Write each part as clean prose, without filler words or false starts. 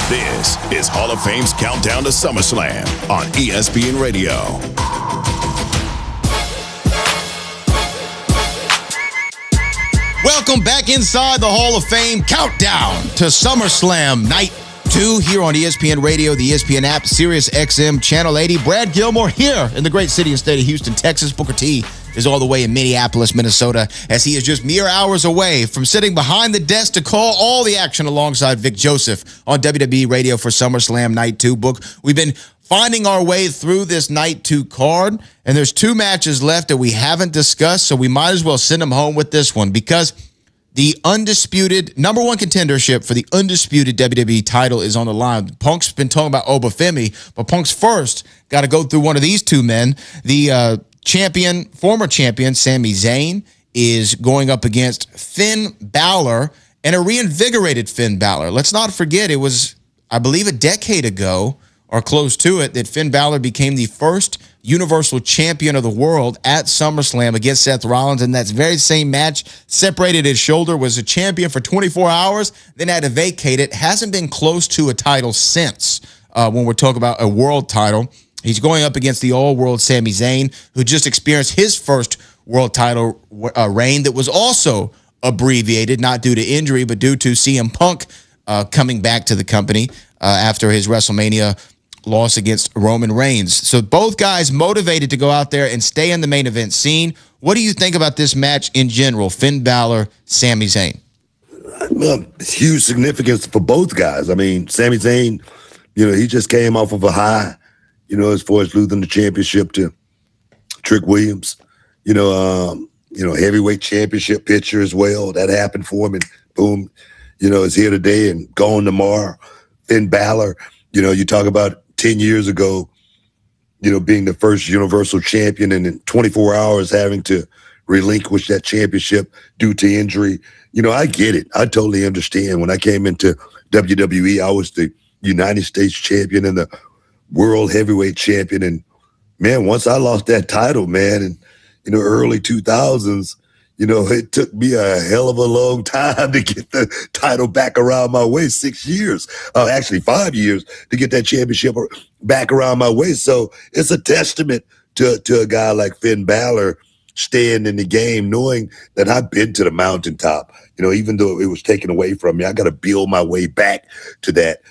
This is Hall of Fame's Countdown to SummerSlam on ESPN Radio. Welcome back inside the Hall of Fame Countdown to SummerSlam Night 2 here on ESPN Radio, the ESPN app, Sirius XM, Channel 80. Brad Gilmore here in the great city and state of Houston, Texas. Booker T is all the way in Minneapolis, Minnesota, as he is just mere hours away from sitting behind the desk to call all the action alongside Vic Joseph on WWE Radio for SummerSlam Night 2. Book, we've been finding our way through this Night 2 card, and there's two matches left that we haven't discussed, so we might as well send them home with this one because the undisputed number one contendership for the undisputed WWE title is on the line. Punk's been talking about Obafemi, but Punk's first got to go through one of these two men. The former champion, Sami Zayn, is going up against Finn Balor, and a reinvigorated Finn Balor. Let's not forget, it was, I believe, a decade ago or close to it that Finn Balor became the first Universal Champion of the world at SummerSlam against Seth Rollins. And that very same match, separated his shoulder, was a champion for 24 hours, then had to vacate it. Hasn't been close to a title since when we're talking about a world title. He's going up against the all-world Sami Zayn, who just experienced his first world title reign that was also abbreviated, not due to injury, but due to CM Punk coming back to the company after his WrestleMania loss against Roman Reigns. So both guys motivated to go out there and stay in the main event scene. What do you think about this match in general, Finn Balor, Sami Zayn? Well, it's huge significance for both guys. I mean, Sami Zayn, he just came off of a high, as far as losing the championship to Trick Williams, heavyweight championship picture as well. That happened for him, and boom, is here today and gone tomorrow. Finn Balor, you talk about 10 years ago, being the first Universal Champion and in 24 hours having to relinquish that championship due to injury. I get it. I totally understand. When I came into WWE, I was the United States champion and the world heavyweight champion. And, man, once I lost that title, man, in early 2000s, it took me a hell of a long time to get the title back around my waist. 6 years, actually 5 years to get that championship back around my waist. So it's a testament to a guy like Finn Balor staying in the game, knowing that I've been to the mountaintop. Even though it was taken away from me, I got to build my way back to that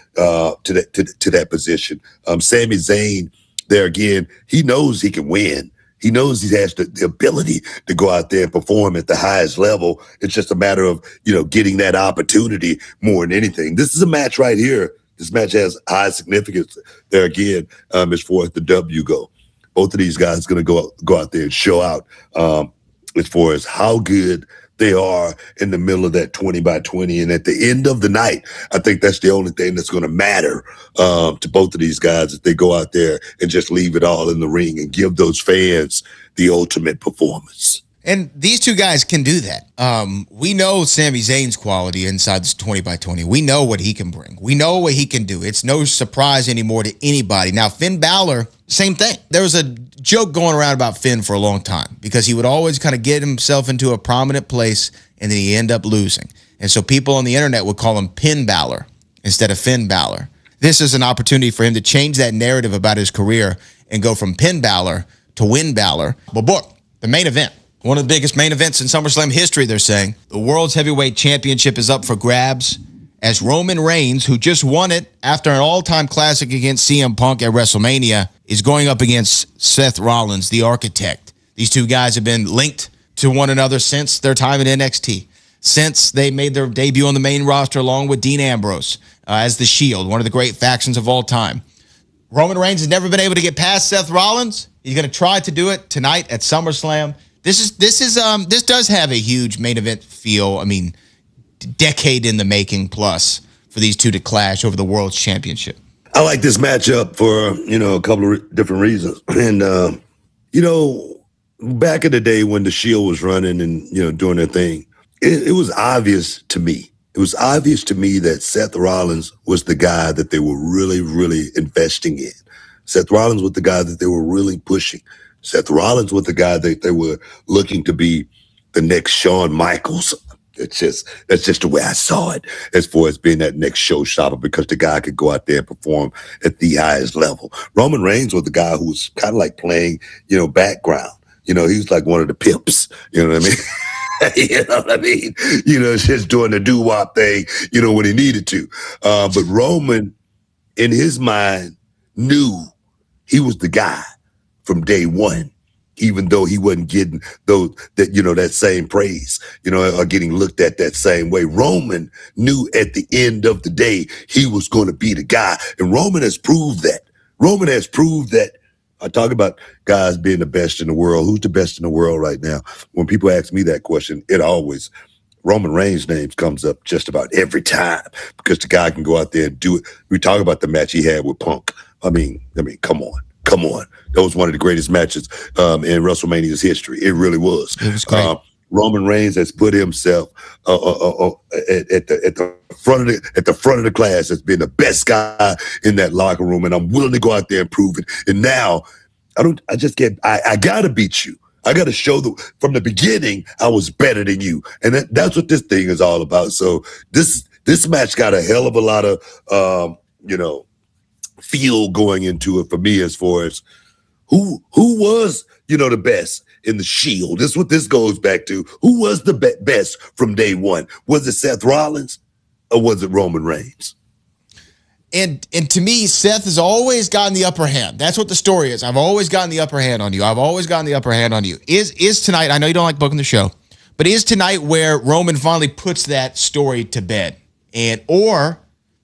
position. Sami Zayn, there again, he knows he can win. He knows he has the ability to go out there and perform at the highest level. It's just a matter of, getting that opportunity more than anything. This is a match right here. This match has high significance there again, as far as the W go. Both of these guys are going to go out there and show out as far as how good they are in the middle of that 20 by 20. And at the end of the night, I think that's the only thing that's going to matter to both of these guys, if they go out there and just leave it all in the ring and give those fans the ultimate performance. And these two guys can do that. We know Sami Zayn's quality inside this 20 by 20. We know what he can bring. We know what he can do. It's no surprise anymore to anybody. Now, Finn Balor, same thing. There was a joke going around about Finn for a long time because he would always kind of get himself into a prominent place and then he'd end up losing. And so people on the internet would call him Pin Balor instead of Finn Balor. This is an opportunity for him to change that narrative about his career and go from Pin Balor to Win Balor. But book, the main event. One of the biggest main events in SummerSlam history, they're saying. The World's Heavyweight Championship is up for grabs as Roman Reigns, who just won it after an all-time classic against CM Punk at WrestleMania, is going up against Seth Rollins, the Architect. These two guys have been linked to one another since their time in NXT, since they made their debut on the main roster along with Dean Ambrose as the Shield, one of the great factions of all time. Roman Reigns has never been able to get past Seth Rollins. He's going to try to do it tonight at SummerSlam. This does have a huge main event feel. I mean, decade in the making plus for these two to clash over the World Championship. I like this matchup for, a couple of different reasons. And, back in the day when the Shield was running and, doing their thing, it was obvious to me. It was obvious to me that Seth Rollins was the guy that they were really, really investing in. Seth Rollins was the guy that they were really pushing. Seth Rollins was the guy that they were looking to be the next Shawn Michaels. that's just the way I saw it as far as being that next showstopper, because the guy could go out there and perform at the highest level. Roman Reigns was the guy who was kind of like playing, background. He was like one of the pimps. You know what I mean? You know what I mean? Just doing the doo-wop thing, when he needed to. But Roman, in his mind, knew he was the guy from day one, even though he wasn't getting that same praise, or getting looked at that same way. Roman knew at the end of the day he was going to be the guy, and Roman has proved that. Roman has proved that. I talk about guys being the best in the world. Who's the best in the world right now? When people ask me that question, it always Roman Reigns' name comes up just about every time, because the guy can go out there and do it. We talk about the match he had with Punk. I mean, come on. That was one of the greatest matches in WrestleMania's history. It really was. It was great. Roman Reigns has put himself at the front of the class as being the best guy in that locker room, and I'm willing to go out there and prove it. And now I gotta beat you. I gotta show from the beginning I was better than you, and that's what this thing is all about. So this match got a hell of a lot of feel going into it for me, as far as who was the best in the Shield. This is what this goes back to. Who was the best from day one? Was it Seth Rollins or was it Roman Reigns? And to me, Seth has always gotten the upper hand. That's what the story is. I've always gotten the upper hand on you. Is tonight, I know you don't like booking the show, but is tonight where Roman finally puts that story to bed? Or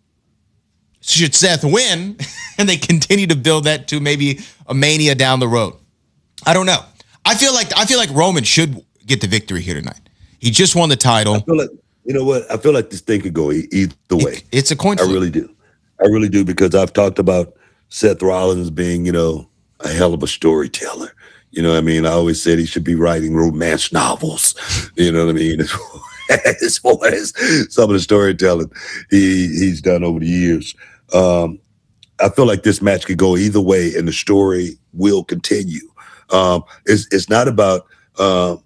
should Seth win and they continue to build that to maybe a Mania down the road? I don't know. I feel like Roman should get the victory here tonight. He just won the title. I feel like, I feel like this thing could go either way. It's a coin flip. I really do, because I've talked about Seth Rollins being, a hell of a storyteller. You know what I mean? I always said he should be writing romance novels. You know what I mean? As far as some of the storytelling he's done over the years. I feel like this match could go either way, and the story will continue. It's not about who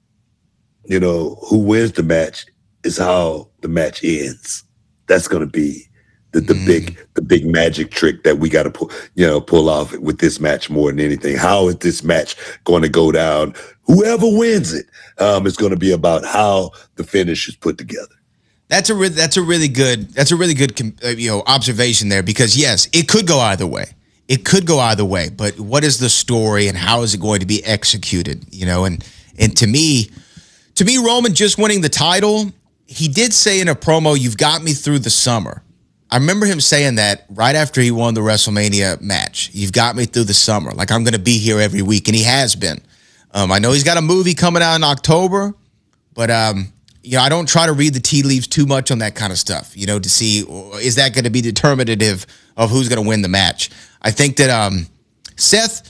wins the match. It's how the match ends. That's going to be the big magic trick that we got to pull off with this match more than anything. How is this match going to go down? Whoever wins it, it's going to be about how the finish is put together. That's a really good observation there, because yes, it could go either way. But what is the story and how is it going to be executed? And to me, Roman just winning the title, he did say in a promo, "You've got me through the summer." I remember him saying that right after he won the WrestleMania match. "You've got me through the summer. Like, I'm going to be here every week," and he has been. I know he's got a movie coming out in October, but I don't try to read the tea leaves too much on that kind of stuff, to see, is that going to be determinative of who's going to win the match. I think that Seth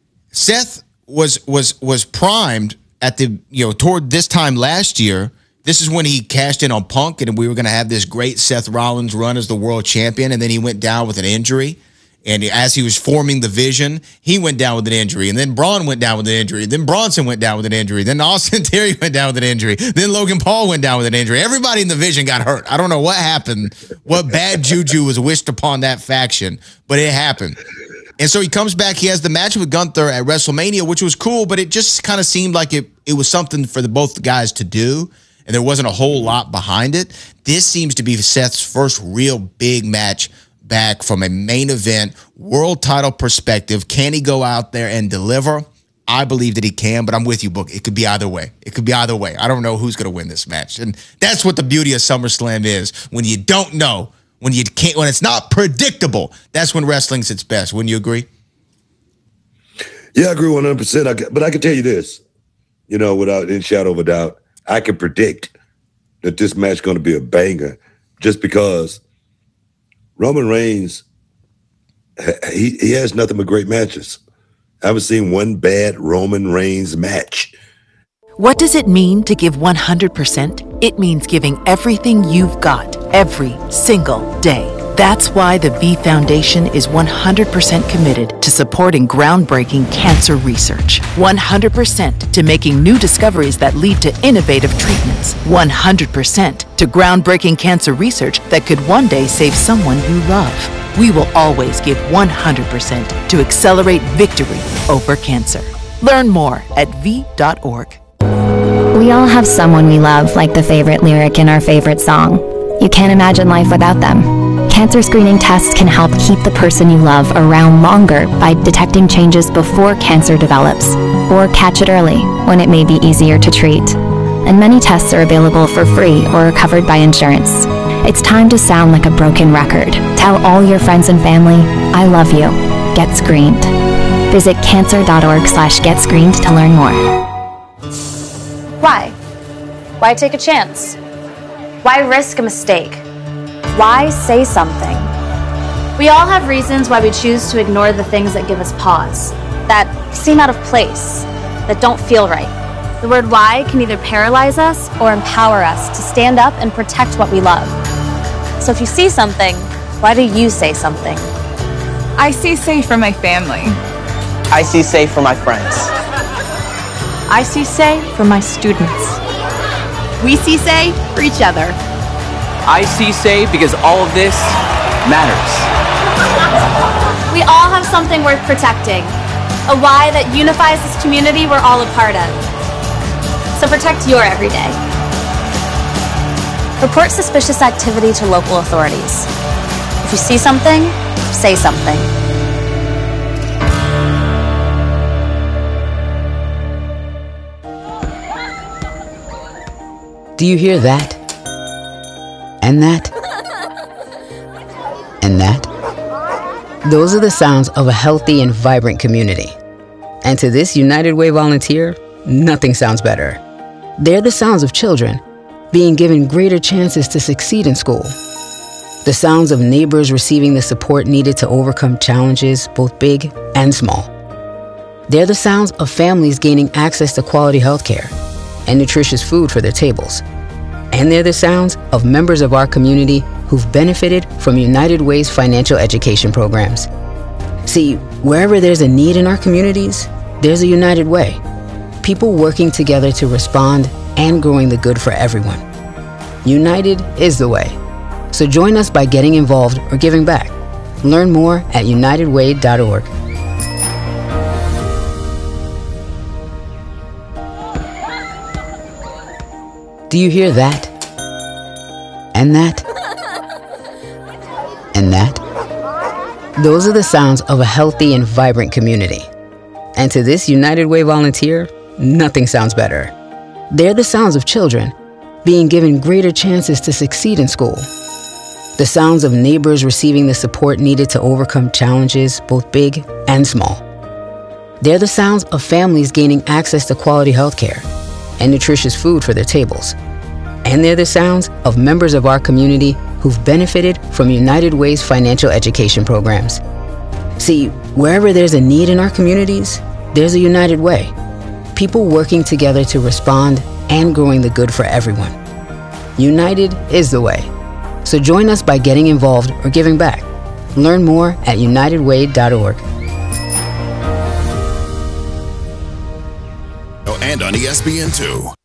was primed at toward this time last year. This is when he cashed in on Punk, and we were going to have this great Seth Rollins run as the world champion, and then he went down with an injury. And as he was forming the vision, he went down with an injury. And then Braun went down with an injury. Then Bronson went down with an injury. Then Austin Theory went down with an injury. Then Logan Paul went down with an injury. Everybody in the vision got hurt. I don't know what happened, what bad juju was wished upon that faction, but it happened. And so he comes back. He has the match with Gunther at WrestleMania, which was cool, but it just kind of seemed like it was something for both guys to do, and there wasn't a whole lot behind it. This seems to be Seth's first real big match back from a main event world title perspective. Can he go out there and deliver? I believe that he can, but I'm with you, Book. It could be either way. I don't know who's going to win this match. And that's what the beauty of SummerSlam is. When you don't know, when it's not predictable, that's when wrestling's its best. Wouldn't you agree? Yeah, I agree 100%. But I can tell you this, without any shadow of a doubt, I can predict that this match is going to be a banger, just because Roman Reigns, he has nothing but great matches. I haven't seen one bad Roman Reigns match. What does it mean to give 100%? It means giving everything you've got every single day. That's why the V Foundation is 100% committed to supporting groundbreaking cancer research. 100% to making new discoveries that lead to innovative treatments. 100% to groundbreaking cancer research that could one day save someone you love. We will always give 100% to accelerate victory over cancer. Learn more at V.org. We all have someone we love, like the favorite lyric in our favorite song. You can't imagine life without them. Cancer screening tests can help keep the person you love around longer by detecting changes before cancer develops, or catch it early when it may be easier to treat. And many tests are available for free or are covered by insurance. It's time to sound like a broken record. Tell all your friends and family, I love you. Get screened. Visit cancer.org/getscreened to learn more. Why? Why take a chance? Why risk a mistake? Why say something? We all have reasons why we choose to ignore the things that give us pause, that seem out of place, that don't feel right. The word why can either paralyze us or empower us to stand up and protect what we love. So if you see something, why do you say something? I see safe for my family. I see safe for my friends. I see say for my students. We see say for each other. I see say because all of this matters. We all have something worth protecting, a why that unifies this community we're all a part of. So protect your everyday. Report suspicious activity to local authorities. If you see something, say something. Do you hear that? And that? And that? Those are the sounds of a healthy and vibrant community. And to this United Way volunteer, nothing sounds better. They're the sounds of children being given greater chances to succeed in school. The sounds of neighbors receiving the support needed to overcome challenges, both big and small. They're the sounds of families gaining access to quality health care and nutritious food for their tables. And they're the sounds of members of our community who've benefited from United Way's financial education programs. See, wherever there's a need in our communities, there's a United Way. People working together to respond and growing the good for everyone. United is the way. So join us by getting involved or giving back. Learn more at unitedway.org. Do you hear that? And that? And that? Those are the sounds of a healthy and vibrant community. And to this United Way volunteer, nothing sounds better. They're the sounds of children being given greater chances to succeed in school. The sounds of neighbors receiving the support needed to overcome challenges, both big and small. They're the sounds of families gaining access to quality health care and nutritious food for their tables. And they're the sounds of members of our community who've benefited from United Way's financial education programs. See, wherever there's a need in our communities, there's a United Way. People working together to respond and growing the good for everyone. United is the way. So join us by getting involved or giving back. Learn more at unitedway.org. And on ESPN2.